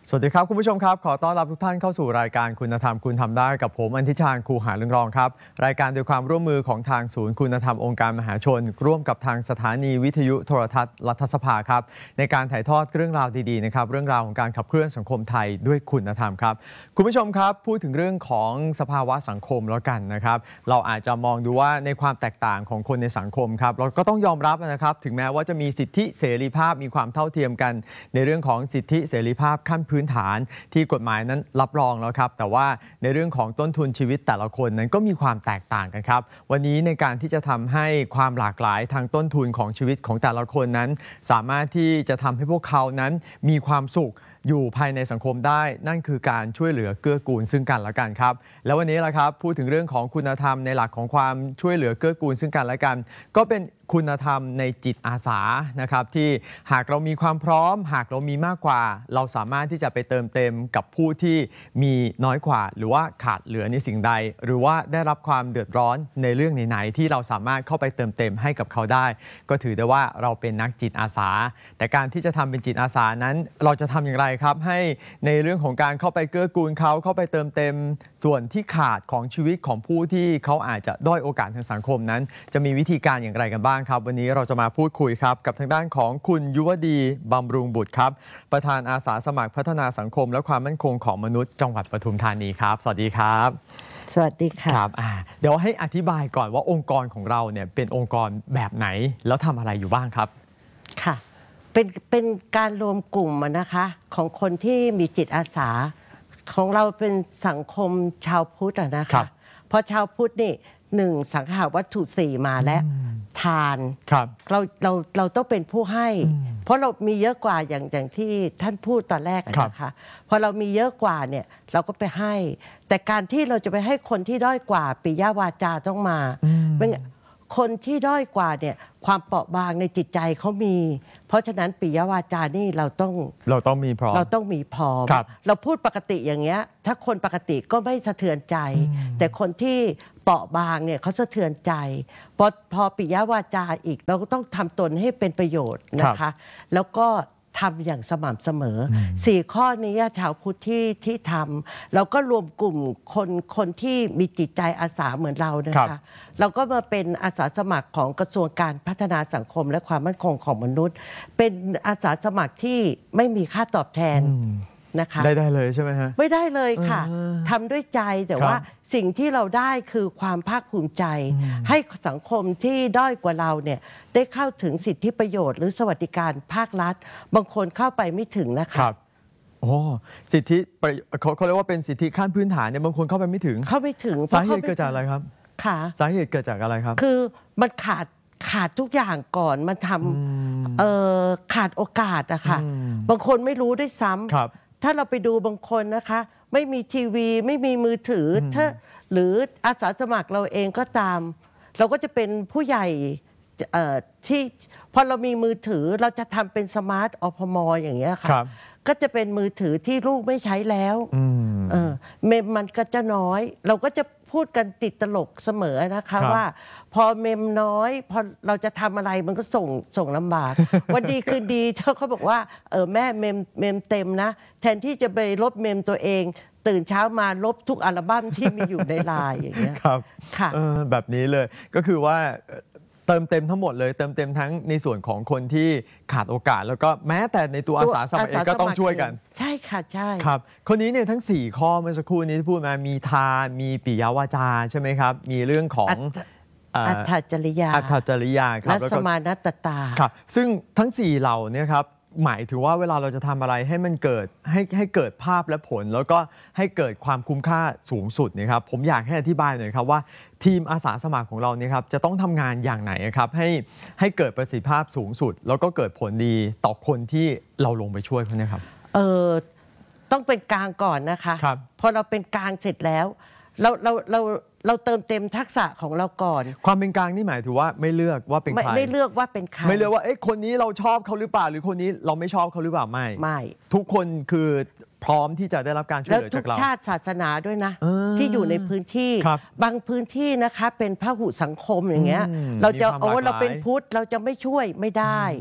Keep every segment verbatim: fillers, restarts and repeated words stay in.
สวัสดีครับคุณผู้ชมครับขอต้อนรับทุกท่านเข้าสู่รายการคุณธรรมคุณทำได้กับผมอัญทิชาญคูหาเรืองรองครับรายการโดยความร่วมมือของทางศูนย์คุณธรรมองค์การมหาชนร่วมกับทางสถานีวิทยุโทรทัศน์รัฐสภาครับในการถ่ายทอดเรื่องราวดีๆนะครับเรื่องราวของการขับเคลื่อนสังคมไทยด้วยคุณธรรมครับคุณผู้ชมครับพูดถึงเรื่องของสภาวะสังคมแล้วกันนะครับเราอาจจะมองดูว่าในความแตกต่างของคนในสังคมครับเราก็ต้องยอมรับนะครับถึงแม้ว่าจะมีสิทธิเสรีภาพมีความเท่าเทียมกันในเรื่องของสิทธิเสรีภาพขั้นพื้นฐานที่กฎหมายนั้นรับรองแล้วครับแต่ว่าในเรื่องของต้นทุนชีวิตแต่ละคนนั้นก็มีความแตกต่างกันครับวันนี้ในการที่จะทำให้ความหลากหลายทางต้นทุนของชีวิตของแต่ละคนนั้นสามารถที่จะทำให้พวกเขานั้นมีความสุขอยู่ภายในสังคมได้นั่นคือการช่วยเหลือเกื้อกูลซึ่งกันและกันครับแล้ววันนี้ล่ะครับพูดถึงเรื่องของคุณธรรมในหลักของความช่วยเหลือเกื้อกูลซึ่งกันและกันก็เป็นคุณธรรมในจิตอาสานะครับที่หากเรามีความพร้อมหากเรามีมากกว่าเราสามารถที่จะไปเติมเต็มกับผู้ที่มีน้อยกว่าหรือว่าขาดเหลือในสิ่งใดหรือว่าได้รับความเดือดร้อนในเรื่องไหนๆที่เราสามารถเข้าไปเติมเต็มให้กับเขาได้ก็ถือได้ว่าเราเป็นนักจิตอาสาแต่การที่จะทำเป็นจิตอาสานั้นเราจะทำอย่างไรครับให้ในเรื่องของการเข้าไปเกื้อกูลเขาเข้าไปเติมเต็มส่วนที่ขาดของชีวิตของผู้ที่เขาอาจจะด้อยโอกาสทางสังคมนั้นจะมีวิธีการอย่างไรกันบ้างครับวันนี้เราจะมาพูดคุยครับกับทางด้านของคุณยุวดีบำรุงบุตรครับประธานอาสาสมัครพัฒนาสังคมและความมั่นคงของมนุษย์จังหวัดปทุมธานีครับสวัสดีครับสวัสดีค่ะครับเดี๋ยวให้อธิบายก่อนว่าองค์กรของเราเนี่ยเป็นองค์กรแบบไหนแล้วทำอะไรอยู่บ้างครับค่ะเป็นเป็นการรวมกลุ่มนะคะของคนที่มีจิตอาสาของเราเป็นสังคมชาวพุทธนะคะเพราะชาวพุทธนี่หนึ่งสังหาวัตถุสี่มาและทานเราเราเราต้องเป็นผู้ให้เพราะเรามีเยอะกว่าอย่างอย่างที่ท่านพูดตอนแรกนะคะพอเรามีเยอะกว่าเนี่ยเราก็ไปให้แต่การที่เราจะไปให้คนที่ด้อยกว่าปิยวาจาต้องมาคนที่ด้อยกว่าเนี่ยความเปราะบางในจิตใจเขามีเพราะฉะนั้นปิยวาจานี่เราต้องเราต้องมีพร้อมเราต้องมีพร้อมเราพูดปกติอย่างเงี้ยถ้าคนปกติก็ไม่สะเทือนใจแต่คนที่เปราะบางเนี่ยเขาสะเทือนใจพอพอปิยวาจาอีกเราก็ต้องทำตนให้เป็นประโยชน์นะคะแล้วก็ทำอย่างสม่ำเสมอสี่ข้อนี้ชาวพุทธที่ที่ทำเราก็รวมกลุ่มคนคนที่มีจิตใจอาสาเหมือนเรานะคะเราก็มาเป็นอาสาสมัครของกระทรวงการพัฒนาสังคมและความมั่นคงของมนุษย์เป็นอาสาสมัครที่ไม่มีค่าตอบแทนนะคะได้ได้เลยใช่ไหมฮะไม่ได้เลยค่ะทำด้วยใจแต่ว่าสิ่งที่เราได้คือความภาคภูมิใจให้สังคมที่ด้อยกว่าเราเนี่ยได้เข้าถึงสิทธิประโยชน์หรือสวัสดิการภาครัฐบางคนเข้าไปไม่ถึงนะคะครับโอ้สิทธิเขาเขาเรียกว่าเป็นสิทธิขั้นพื้นฐานเนี่ยบางคนเข้าไปไม่ถึงเข้าไม่ถึงสาเหตุเกิดจากอะไรครับค่ะสาเหตุเกิดจากอะไรครับคือมันขาดขาดทุกอย่างก่อนมันทำเอ่อขาดโอกาสอะค่ะบางคนไม่รู้ด้วยซ้ำถ้าเราไปดูบางคนนะคะไม่มีทีวีไม่มีมือถือถ้าหรืออาสาสมัครเราเองก็ตามเราก็จะเป็นผู้ใหญ่ที่พอเรามีมือถือเราจะทำเป็นสมาร์ทอพมอย่างเงี้ยค่ะก็จะเป็นมือถือที่ลูกไม่ใช้แล้วเออเมมมันก็จะน้อยเราก็จะพูดกันติดตลกเสมอนะคะว่าพอเมมน้อยพอเราจะทำอะไรมันก็ส่งส่งลำบากวันดีคืนดีเขาบอกว่าเออแม่เมมเมมเต็มนะแทนที่จะไปลบเมมตัวเองตื่นเช้ามาลบทุกอัลบั้มที่มีอยู่ในไลน์อย่างเงี้ยครับค่ะแบบนี้เลยก็คือว่าเติมเต็มทั้งหมดเลยเติมเต็มทั้งในส่วนของคนที่ขาดโอกาสแล้วก็แม้แต่ในตัวอาสาสมัครเองก็ต้องช่วยกันใช่ค่ะใช่ครับคนนี้เนี่ยทั้งสี่ข้อเมื่อสักครู่นี้ที่พูดมามีทานมีปิยวาจาใช่ไหมครับมีเรื่องของอัตถจริยาอัตถจริยาครับและสมานัตตาครับซึ่งทั้งสี่เหล่านี้ครับหมายถึงว่าเวลาเราจะทำอะไรให้มันเกิดให้ให้เกิดภาพและผลแล้วก็ให้เกิดความคุ้มค่าสูงสุดนะครับผมอยากให้อธิบายหน่อยครับว่าทีมอาสาสมัครของเราเนี่ยครับจะต้องทำงานอย่างไหนครับให้ให้เกิดประสิทธิภาพสูงสุดแล้วก็เกิดผลดีต่อคนที่เราลงไปช่วยเขาเนี่ยครับเออต้องเป็นกลางก่อนนะคะครับพอเราเป็นกลางเสร็จแล้วเราเราเราเราเติมเต็มทักษะของเราก่อนความเป็นกลางนี่หมายถึงว่าไม่เลือกว่าเป็นใครไม่เลือกว่าเป็นใครไม่เลือกว่าเอ๊ะคนนี้เราชอบเขาหรือเปล่าหรือคนนี้เราไม่ชอบเขาหรือเปล่าไม่ไม่ทุกคนคือพร้อมที่จะได้รับการช่วยเหลือจากเราแล้วทุกชาติศาสนาด้วยนะที่อยู่ในพื้นที่บางพื้นที่นะคะเป็นพหุสังคมอย่างเงี้ยเราจะโอ้เราเป็นพุทธเราจะไม่ช่วยไม่ได้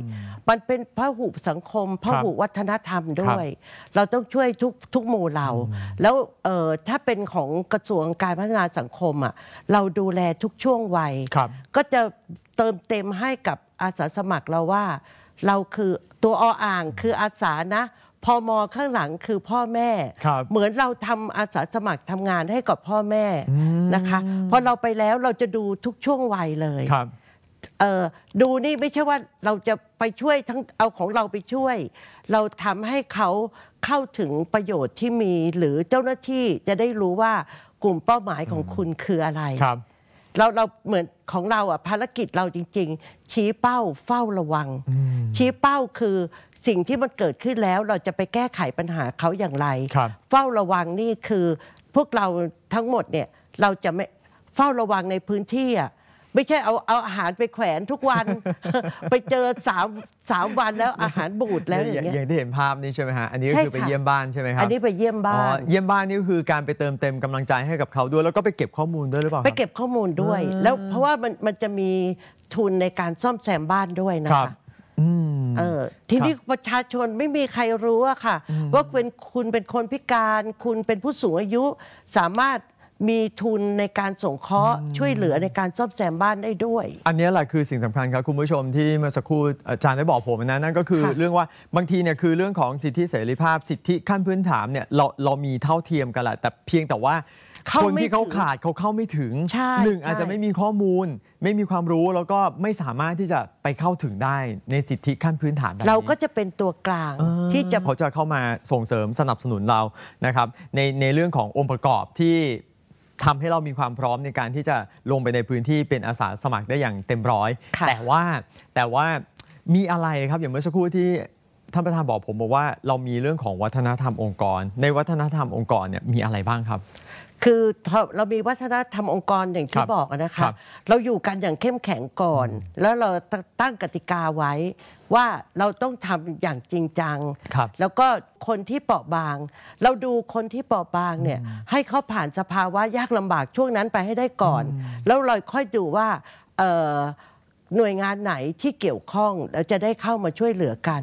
มันเป็นพหุสังคมพหุวัฒนธรรมด้วย เราต้องช่วยทุกทุกหมู่เหล่าแล้วเอ่อถ้าเป็นของกระทรวงการพัฒนาสังคมอ่ะเราดูแลทุกช่วงวัยก็จะเติมเต็มให้กับอาสาสมัครเราว่าเราคือตัวออ่างคืออาสานะพมข้างหลังคือพ่อแม่เหมือนเราทำอาสาสมัครทำงานให้กับพ่อแม่นะคะพอเราไปแล้วเราจะดูทุกช่วงวัยเลยเออดูนี่ไม่ใช่ว่าเราจะไปช่วยทั้งเอาของเราไปช่วยเราทำให้เขาเข้าถึงประโยชน์ที่มีหรือเจ้าหน้าที่จะได้รู้ว่ากลุ่มเป้าหมายของคุณคืออะไรเราเราเหมือนของเราอ่ะภารกิจเราจริงๆชี้เป้าเฝ้าระวังชี้เป้าคือสิ่งที่มันเกิดขึ้นแล้วเราจะไปแก้ไขปัญหาเขาอย่างไรเฝ้าระวังนี่คือพวกเราทั้งหมดเนี่ยเราจะไม่เฝ้าระวังในพื้นที่อ่ะไม่ใช่เอาเอาอาหารไปแขวนทุกวัน ไปเจอสามสามวันแล้วอาหารบูดแล้วอย่างเงี้ยอย่างที่เห็นภาพนี้ใช่ไหมฮะอันนี้ก็คือไปเยี่ยมบ้านใช่ไหมครับอันนี้ไปเยี่ยมบ้านเยี่ยมบ้านนี่ก็คือการไปเติมเต็มกำลังใจให้กับเขาด้วยแล้วก็ไปเก็บข้อมูลด้วยหรือเปล่าไปเก็บข้อมูลด้วยแล้วเพราะว่ามันมันจะมีทุนในการซ่อมแซมบ้านด้วยนะคะเออทีนี้ประชาชนไม่มีใครรู้อะค่ะว่าเป็นคุณเป็นคนพิการคุณเป็นผู้สูงอายุสามารถมีทุนในการส่งเคราะห์ช่วยเหลือในการซ่อมแซมบ้านได้ด้วยอันนี้แหละคือสิ่งสำคัญครับคุณผู้ชมที่เมื่อสักครู่อาจารย์ได้บอกผมนะนั่นก็คือเรื่องว่าบางทีเนี่ยคือเรื่องของสิทธิเสรีภาพสิทธิขั้นพื้นฐานเนี่ยเราเรามีเท่าเทียมกันแหละแต่เพียงแต่ว่าคนที่เขาขาดเขาเข้าไม่ถึงหนึ่งอาจจะไม่มีข้อมูลไม่มีความรู้แล้วก็ไม่สามารถที่จะไปเข้าถึงได้ในสิทธิขั้นพื้นฐานแบบนี้เราก็จะเป็นตัวกลางที่จะเขาจะเข้ามาส่งเสริมสนับสนุนเรานะครับในในเรื่องขององค์ประกอบที่ทำให้เรามีความพร้อมในการที่จะลงไปในพื้นที่เป็นอาสาสมัครได้อย่างเต็มร้อยแต่ว่าแต่ว่ามีอะไรครับอย่างเมื่อสักครู่ที่ท่านประธานบอกผมบอกว่าเรามีเรื่องของวัฒนธรรมองค์กรในวัฒนธรรมองค์กรเนี่ยมีอะไรบ้างครับคือเรามีวัฒนธรรมองค์กรอย่างที่บอกนะคะเราอยู่กันอย่างเข้มแข็งก่อนแล้วเราตั้งกติกาไว้ว่าเราต้องทำอย่างจริงจังแล้วก็คนที่เปราะบางเราดูคนที่เปราะบางเนี่ยให้เขาผ่านสภาวะยากลำบากช่วงนั้นไปให้ได้ก่อนแล้วเราค่อยดูว่าหน่วยงานไหนที่เกี่ยวข้องแล้วจะได้เข้ามาช่วยเหลือกัน